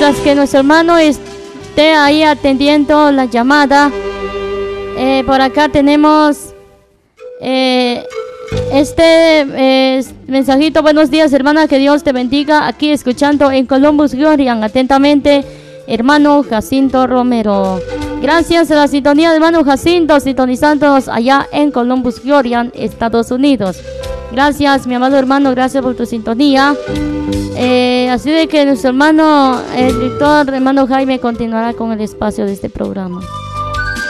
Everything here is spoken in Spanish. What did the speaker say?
mientras que nuestro hermano esté ahí atendiendo la llamada, por acá tenemos mensajito. Buenos días, hermana, que Dios te bendiga. Aquí escuchando en Columbus, Georgia, atentamente, hermano Jacinto Romero. Gracias a la sintonía del hermano Jacinto, sintonizándonos allá en Columbus, Georgia, Estados Unidos. Gracias, mi amado hermano, gracias por tu sintonía. Así de que nuestro hermano, el director, hermano Jaime, continuará con el espacio de este programa.